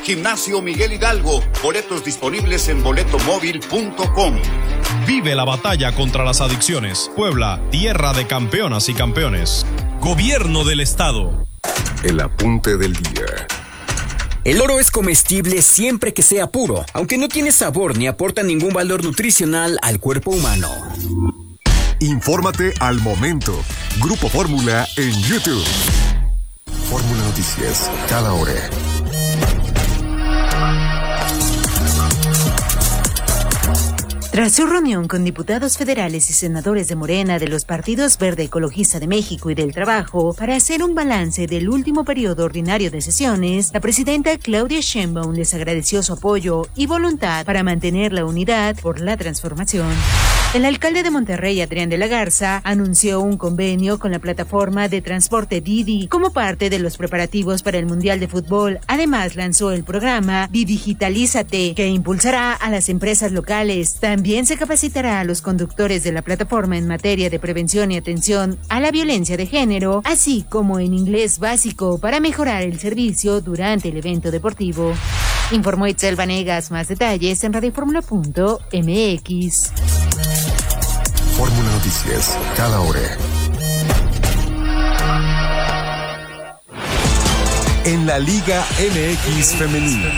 Gimnasio Miguel Hidalgo. Boletos disponibles en boletomóvil.com. Vive la batalla contra las adicciones. Puebla, tierra de campeonas y campeones. Gobierno del Estado. El apunte del día. El oro es comestible siempre que sea puro, aunque no tiene sabor ni aporta ningún valor nutricional al cuerpo humano. Infórmate al momento. Grupo Fórmula en YouTube. Fórmula Noticias, cada hora. Tras su reunión con diputados federales y senadores de Morena de los partidos Verde Ecologista de México y del Trabajo para hacer un balance del último periodo ordinario de sesiones, la presidenta Claudia Sheinbaum les agradeció su apoyo y voluntad para mantener la unidad por la transformación. El alcalde de Monterrey, Adrián de la Garza, anunció un convenio con la plataforma de transporte Didi como parte de los preparativos para el Mundial de Fútbol. Además, lanzó el programa Digitalízate, que impulsará a las empresas locales. También se capacitará a los conductores de la plataforma en materia de prevención y atención a la violencia de género, así como en inglés básico para mejorar el servicio durante el evento deportivo. Informó Itzel Vanegas. Más detalles en radioformula.mx. Fórmula Noticias, cada hora. En la Liga MX Femenil.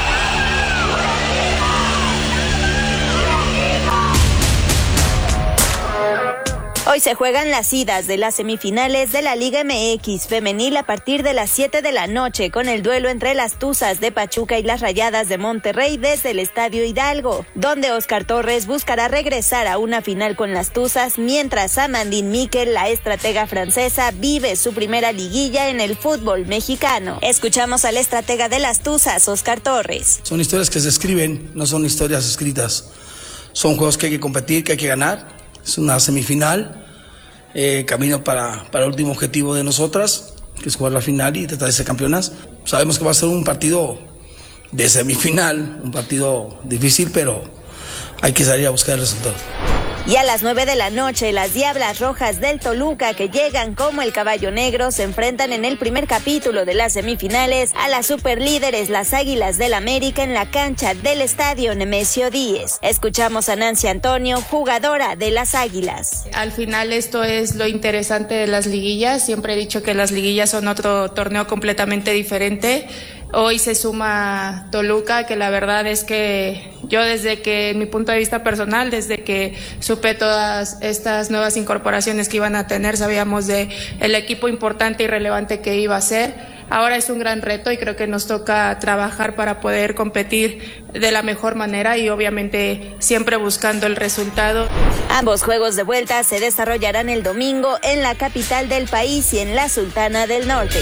Hoy se juegan las idas de las semifinales de la Liga MX Femenil a partir de las 7 de la noche con el duelo entre las Tuzas de Pachuca y las Rayadas de Monterrey desde el Estadio Hidalgo, donde Oscar Torres buscará regresar a una final con las Tuzas, mientras Amandine Miquel, la estratega francesa, vive su primera liguilla en el fútbol mexicano. Escuchamos al estratega de las Tuzas, Oscar Torres. Son historias que se escriben, no son historias escritas. Son juegos que hay que competir, que hay que ganar. Es una semifinal, camino para el último objetivo de nosotras, que es jugar la final y tratar de ser campeonas. Sabemos que va a ser un partido de semifinal, un partido difícil, pero hay que salir a buscar el resultado. Y a las 9 de la noche, las Diablas Rojas del Toluca, que llegan como el caballo negro, se enfrentan en el primer capítulo de las semifinales a las superlíderes, las Águilas del América, en la cancha del Estadio Nemesio 10. Escuchamos a Nancy Antonio, jugadora de las Águilas. Al final esto es lo interesante de las liguillas. Siempre he dicho que las liguillas son otro torneo completamente diferente. Hoy se suma Toluca, que la verdad es que yo desde que, en mi punto de vista personal, desde que supe todas estas nuevas incorporaciones que iban a tener, sabíamos de el equipo importante y relevante que iba a ser. Ahora es un gran reto y creo que nos toca trabajar para poder competir de la mejor manera y obviamente siempre buscando el resultado. Ambos juegos de vuelta se desarrollarán el domingo en la capital del país y en la Sultana del Norte.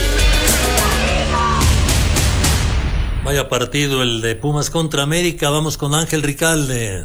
Vaya partido el de Pumas contra América. Vamos con Ángel Ricalde.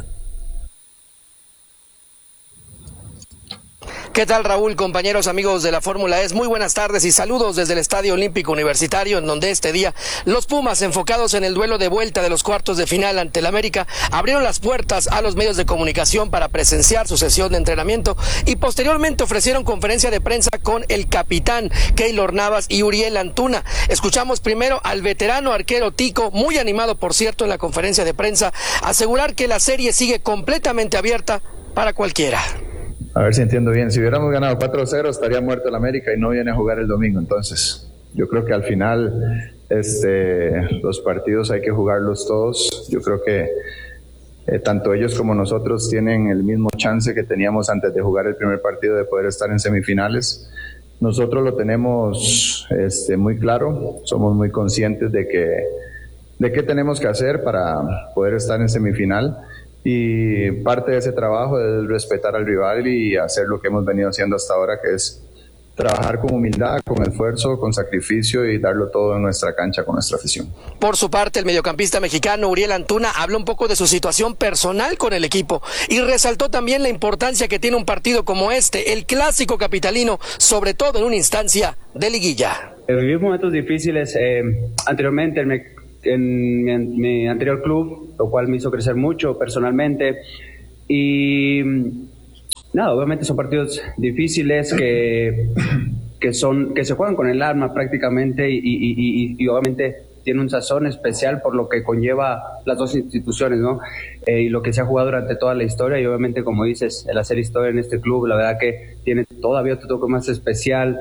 ¿Qué tal, Raúl, compañeros, amigos de la Fórmula E? Muy buenas tardes y saludos desde el Estadio Olímpico Universitario, en donde este día los Pumas, enfocados en el duelo de vuelta de los cuartos de final ante el América, abrieron las puertas a los medios de comunicación para presenciar su sesión de entrenamiento y posteriormente ofrecieron conferencia de prensa con el capitán Keylor Navas y Uriel Antuna. Escuchamos primero al veterano arquero Tico, muy animado, por cierto, en la conferencia de prensa, asegurar que la serie sigue completamente abierta para cualquiera. A ver si entiendo bien, si hubiéramos ganado 4-0 estaría muerto el América y no viene a jugar el domingo. Entonces yo creo que al final los partidos hay que jugarlos todos. Yo creo que tanto ellos como nosotros tienen el mismo chance que teníamos antes de jugar el primer partido de poder estar en semifinales. Nosotros lo tenemos muy claro, somos muy conscientes de qué tenemos que hacer para poder estar en semifinal. Y parte de ese trabajo es respetar al rival y hacer lo que hemos venido haciendo hasta ahora, que es trabajar con humildad, con esfuerzo, con sacrificio y darlo todo en nuestra cancha con nuestra afición. Por su parte, el mediocampista mexicano Uriel Antuna habló un poco de su situación personal con el equipo y resaltó también la importancia que tiene un partido como este, el clásico capitalino, sobre todo en una instancia de liguilla. Viví momentos difíciles anteriormente en mi anterior club, lo cual me hizo crecer mucho personalmente y nada, obviamente son partidos difíciles que se juegan con el alma prácticamente y obviamente tiene un sazón especial por lo que conlleva las dos instituciones, ¿no? Y lo que se ha jugado durante toda la historia, y obviamente, como dices, el hacer historia en este club, la verdad que tiene todavía otro toque más especial.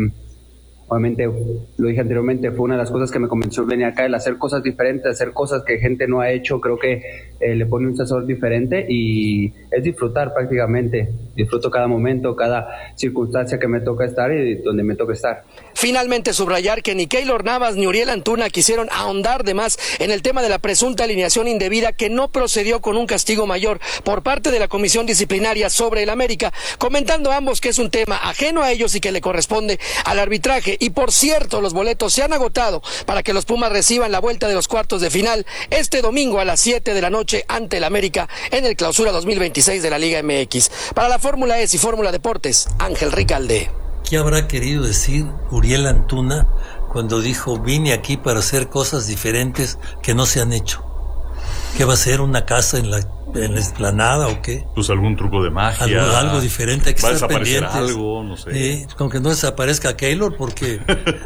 Obviamente, lo dije anteriormente, fue una de las cosas que me convenció venir acá, el hacer cosas diferentes, hacer cosas que gente no ha hecho. Creo que le pone un sazón diferente y es disfrutar prácticamente. Disfruto cada momento, cada circunstancia que me toca estar y donde me toca estar. Finalmente, subrayar que ni Keylor Navas ni Uriel Antuna quisieron ahondar de más en el tema de la presunta alineación indebida que no procedió con un castigo mayor por parte de la Comisión Disciplinaria sobre el América, comentando ambos que es un tema ajeno a ellos y que le corresponde al arbitraje. Y por cierto, los boletos se han agotado para que los Pumas reciban la vuelta de los cuartos de final este domingo a las 7 de la noche ante el América en el Clausura 2026 de la Liga MX. Para la Fórmula E y Fórmula Deportes, Ángel Ricalde. ¿Qué habrá querido decir Uriel Antuna cuando dijo vine aquí para hacer cosas diferentes que no se han hecho? ¿Qué va a ser, una casa en la explanada o qué? Pues algún truco de magia. Algo diferente, hay que estar pendientes. Algo, no sé. Con que no desaparezca Keylor, porque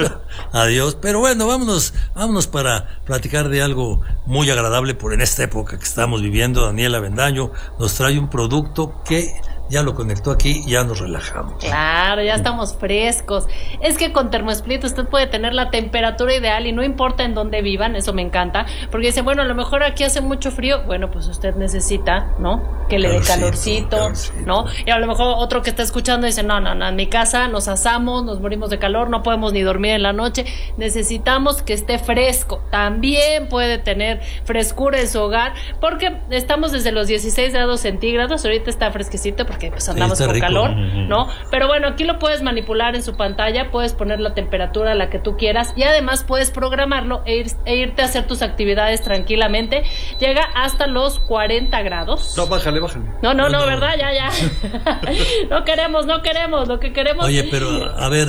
adiós. Pero bueno, vámonos para platicar de algo muy agradable en esta época que estamos viviendo. Daniela Avendaño nos trae un producto que ya lo conectó aquí, ya nos relajamos. Claro, ya estamos frescos. Es que con ThermoSplit usted puede tener la temperatura ideal y no importa en dónde vivan, eso me encanta, porque dice, bueno, a lo mejor aquí hace mucho frío, bueno, pues usted necesita, ¿no? Que le dé calorcito, ¿no? Y a lo mejor otro que está escuchando dice, no, en mi casa nos asamos, nos morimos de calor, no podemos ni dormir en la noche, necesitamos que esté fresco. También puede tener frescura en su hogar, porque estamos desde los 16 grados centígrados, ahorita está fresquecito porque pues andamos con calor, ¿no? Pero bueno, aquí lo puedes manipular en su pantalla, puedes poner la temperatura a la que tú quieras y además puedes programarlo e irte a hacer tus actividades tranquilamente. Llega hasta los 40 grados. No, bájale. No, ¿verdad? Ya. No queremos, lo que queremos. Oye, pero a ver,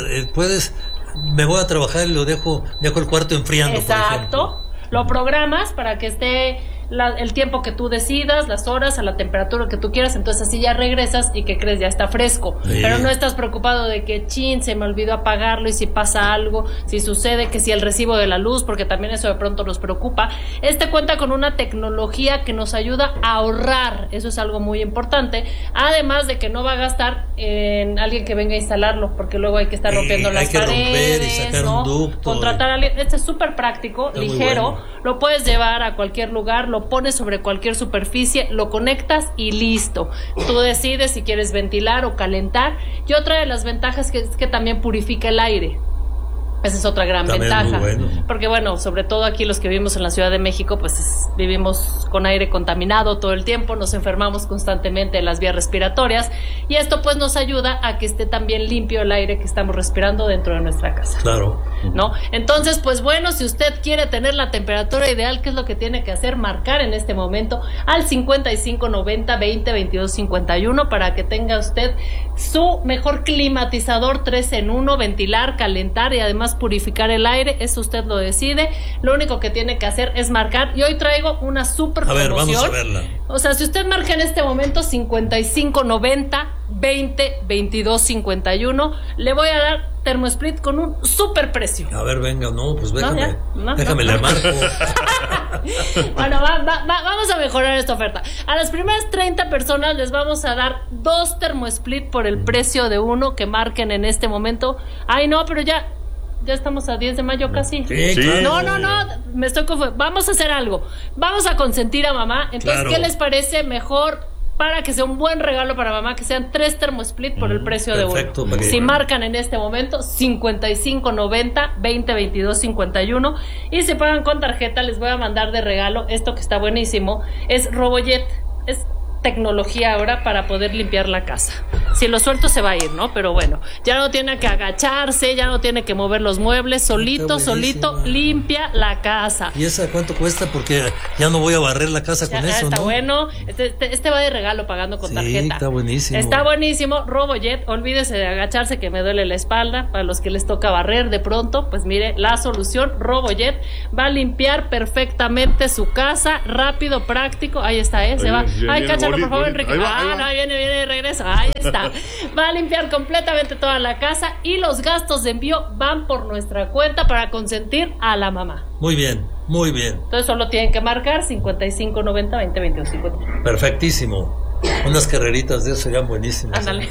me voy a trabajar y lo dejo el cuarto enfriando. Exacto. Lo programas para que esté el tiempo que tú decidas, las horas, a la temperatura que tú quieras, entonces así ya regresas y que crees ya está fresco, pero no estás preocupado de que se me olvidó apagarlo y si pasa algo, si sucede, que si el recibo de la luz, porque también eso de pronto nos preocupa. Cuenta con una tecnología que nos ayuda a ahorrar, eso es algo muy importante, además de que no va a gastar en alguien que venga a instalarlo, porque luego hay que estar rompiendo las paredes, romper y sacar un ducto, contratar a alguien. Es súper práctico, está ligero, lo puedes llevar a cualquier lugar, lo pones sobre cualquier superficie, lo conectas y listo. Tú decides si quieres ventilar o calentar. Y otra de las ventajas es que también purifica el aire. Esa es otra gran ventaja, porque bueno, sobre todo aquí los que vivimos en la Ciudad de México, pues vivimos con aire contaminado todo el tiempo, nos enfermamos constantemente en las vías respiratorias y esto pues nos ayuda a que esté también limpio el aire que estamos respirando dentro de nuestra casa. Claro. ¿No? Entonces, pues bueno, si usted quiere tener la temperatura ideal, ¿qué es lo que tiene que hacer? Marcar en este momento al 5590 20 22 51 para que tenga usted su mejor climatizador 3 en 1, ventilar, calentar y además purificar el aire. Eso usted lo decide. Lo único que tiene que hacer es marcar y hoy traigo una super promoción. A ver, vamos a verla. O sea, si usted marca en este momento 5590 20 22 51, le voy a dar ThermoSplit con un super precio. A ver, venga, pues déjame le marco. Bueno, vamos a mejorar esta oferta. A las primeras 30 personas les vamos a dar 2 ThermoSplit por el precio de uno que marquen en este momento. Ay, no, pero ya estamos a 10 de mayo casi. Sí, claro. No, me estoy confundiendo. Vamos a hacer algo. Vamos a consentir a mamá. Entonces, claro. ¿Qué les parece mejor para que sea un buen regalo para mamá? Que sean 3 ThermoSplit por el precio de uno. Si marcan en este momento 5590 20 22 51 y se pagan con tarjeta, les voy a mandar de regalo esto que está buenísimo. Es RoboJet. Es tecnología ahora para poder limpiar la casa. Si lo suelto se va a ir, ¿no? Pero bueno, ya no tiene que agacharse, ya no tiene que mover los muebles, solito limpia la casa. ¿Y esa cuánto cuesta? Porque ya no voy a barrer la casa con eso, está ¿no? Bueno, este va de regalo pagando con tarjeta. Está buenísimo. Está buenísimo, RoboJet, olvídese de agacharse que me duele la espalda, para los que les toca barrer de pronto, pues mire, la solución, RoboJet va a limpiar perfectamente su casa, rápido, práctico, ahí está, se va. Ay, Cacha, por favor, Enrique. No, viene de regreso. Ahí está. Va a limpiar completamente toda la casa y los gastos de envío van por nuestra cuenta para consentir a la mamá. Muy bien, muy bien. Entonces solo tienen que marcar 5590-2022-50. Perfectísimo. Unas carreritas de eso serían buenísimas. Ándale.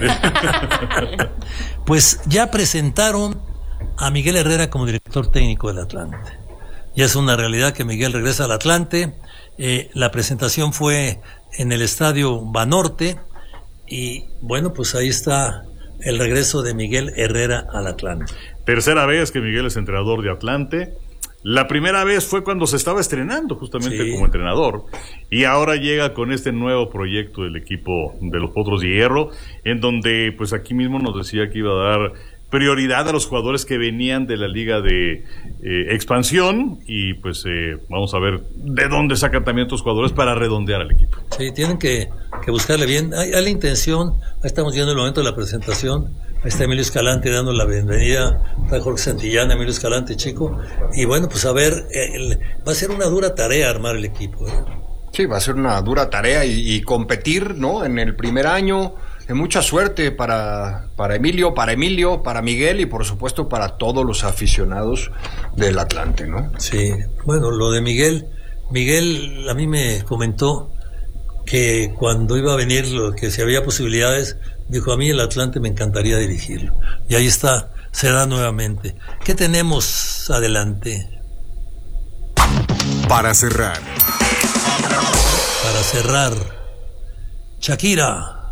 Pues ya presentaron a Miguel Herrera como director técnico del Atlante. Ya es una realidad que Miguel regresa al Atlante. La presentación fue en el estadio Banorte y bueno, pues ahí está el regreso de Miguel Herrera al Atlante. Tercera vez que Miguel es entrenador de Atlante. La primera vez fue cuando se estaba estrenando justamente como entrenador, y ahora llega con este nuevo proyecto del equipo de los Potros de Hierro, en donde pues aquí mismo nos decía que iba a dar prioridad a los jugadores que venían de la liga de expansión, y pues vamos a ver de dónde sacan también estos jugadores para redondear al equipo. Sí, tienen que buscarle bien. Hay la intención, ahí estamos viendo el momento de la presentación. Ahí está Emilio Escalante dando la bienvenida, está Jorge Santillán, Emilio Escalante, chico. Y bueno, pues a ver, va a ser una dura tarea armar el equipo. Sí, va a ser una dura tarea y competir, ¿no? En el primer año, mucha suerte para Emilio, para Miguel y por supuesto para todos los aficionados del Atlante, ¿no? Sí, bueno, lo de Miguel a mí me comentó que cuando iba a venir, que si había posibilidades, dijo, a mí el Atlante me encantaría dirigirlo. Y ahí está, se da nuevamente. ¿Qué tenemos adelante? Para cerrar, Shakira.